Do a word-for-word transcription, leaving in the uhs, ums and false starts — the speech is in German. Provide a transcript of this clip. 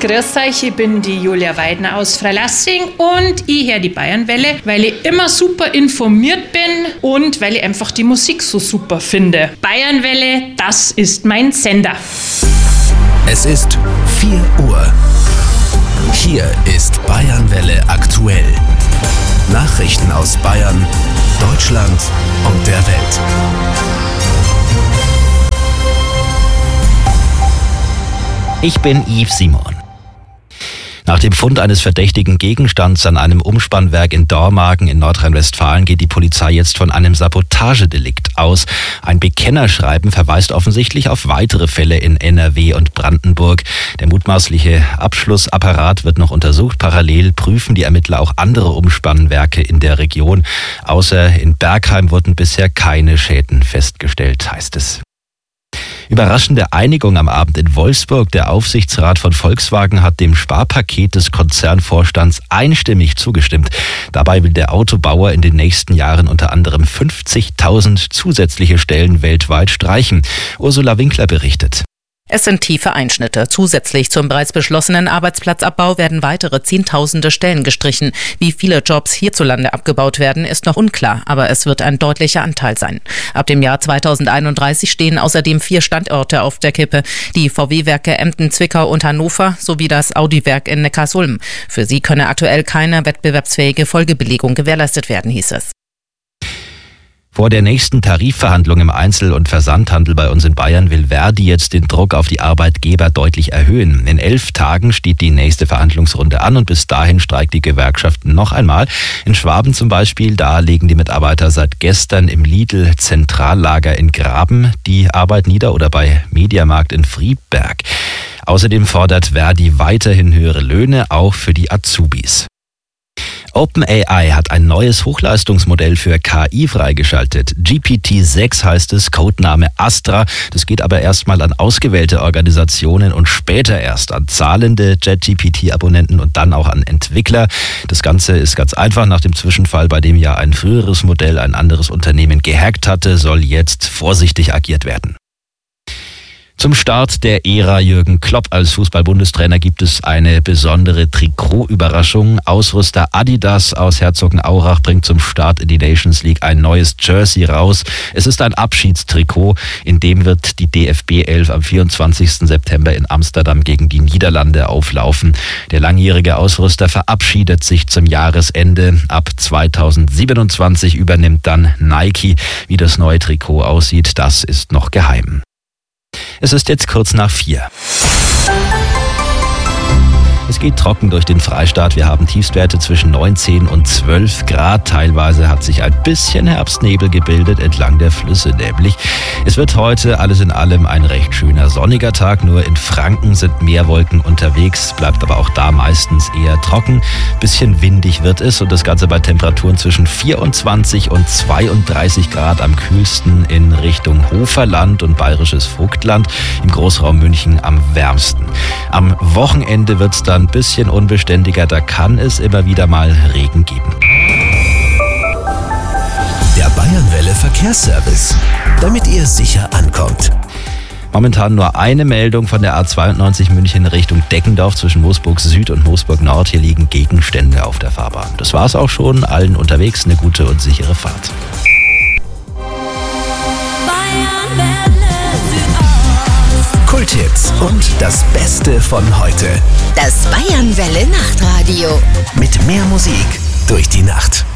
Grüß euch, ich bin die Julia Weidner aus Freilassing und ich höre die Bayernwelle, weil ich immer super informiert bin und weil ich einfach die Musik so super finde. Bayernwelle, das ist mein Sender. Es ist vier Uhr. Hier ist Bayernwelle aktuell. Nachrichten aus Bayern, Deutschland und der Welt. Ich bin Yves Simon. Nach dem Fund eines verdächtigen Gegenstands an einem Umspannwerk in Dormagen in Nordrhein-Westfalen geht die Polizei jetzt von einem Sabotagedelikt aus. Ein Bekennerschreiben verweist offensichtlich auf weitere Fälle in N R W und Brandenburg. Der mutmaßliche Abschlussapparat wird noch untersucht. Parallel prüfen die Ermittler auch andere Umspannwerke in der Region. Außer in Bergheim wurden bisher keine Schäden festgestellt, heißt es. Überraschende Einigung am Abend in Wolfsburg. Der Aufsichtsrat von Volkswagen hat dem Sparpaket des Konzernvorstands einstimmig zugestimmt. Dabei will der Autobauer in den nächsten Jahren unter anderem fünfzigtausend zusätzliche Stellen weltweit streichen. Ursula Winkler berichtet. Es sind tiefe Einschnitte. Zusätzlich zum bereits beschlossenen Arbeitsplatzabbau werden weitere Zehntausende Stellen gestrichen. Wie viele Jobs hierzulande abgebaut werden, ist noch unklar, aber es wird ein deutlicher Anteil sein. Ab dem Jahr zweitausendeinunddreißig stehen außerdem vier Standorte auf der Kippe. Die V W-Werke Emden, Zwickau und Hannover sowie das Audi-Werk in Neckarsulm. Für sie könne aktuell keine wettbewerbsfähige Folgebelegung gewährleistet werden, hieß es. Vor der nächsten Tarifverhandlung im Einzel- und Versandhandel bei uns in Bayern will Verdi jetzt den Druck auf die Arbeitgeber deutlich erhöhen. In elf Tagen steht die nächste Verhandlungsrunde an und bis dahin streikt die Gewerkschaft noch einmal. In Schwaben zum Beispiel, da legen die Mitarbeiter seit gestern im Lidl-Zentrallager in Graben die Arbeit nieder oder bei Mediamarkt in Friedberg. Außerdem fordert Verdi weiterhin höhere Löhne, auch für die Azubis. OpenAI hat ein neues Hochleistungsmodell für K I freigeschaltet. G P T sechs heißt es, Codename Astra. Das geht aber erstmal an ausgewählte Organisationen und später erst an zahlende ChatGPT-Abonnenten und dann auch an Entwickler. Das Ganze ist ganz einfach. Nach dem Zwischenfall, bei dem ja ein früheres Modell ein anderes Unternehmen gehackt hatte, soll jetzt vorsichtig agiert werden. Zum Start der Ära Jürgen Klopp als Fußball-Bundestrainer gibt es eine besondere Trikot-Überraschung. Ausrüster Adidas aus Herzogenaurach bringt zum Start in die Nations League ein neues Jersey raus. Es ist ein Abschiedstrikot, in dem wird die D F B elf am vierundzwanzigsten September in Amsterdam gegen die Niederlande auflaufen. Der langjährige Ausrüster verabschiedet sich zum Jahresende. Ab zweitausendsiebenundzwanzig übernimmt dann Nike. Wie das neue Trikot aussieht, das ist noch geheim. Es ist jetzt kurz nach vier. Es geht trocken durch den Freistaat. Wir haben Tiefstwerte zwischen neunzehn und zwölf Grad. Teilweise hat sich ein bisschen Herbstnebel gebildet entlang der Flüsse nämlich. Es wird heute alles in allem ein recht schöner sonniger Tag. Nur in Franken sind mehr Wolken unterwegs, bleibt aber auch da meistens eher trocken. Bisschen windig wird es und das Ganze bei Temperaturen zwischen vierundzwanzig und zweiunddreißig Grad, am kühlsten in Richtung Hoferland und bayerisches Vogtland, im Großraum München am wärmsten. Am Wochenende wird es dann ein bisschen unbeständiger, da kann es immer wieder mal Regen geben. Der Bayernwelle Verkehrsservice, damit ihr sicher ankommt. Momentan nur eine Meldung von der A zweiundneunzig München Richtung Deggendorf zwischen Moosburg Süd und Moosburg Nord. Hier liegen Gegenstände auf der Fahrbahn. Das war's auch schon. Allen unterwegs eine gute und sichere Fahrt. Kulthits und das Beste von heute. Das Bayernwelle Nachtradio. Mit mehr Musik durch die Nacht.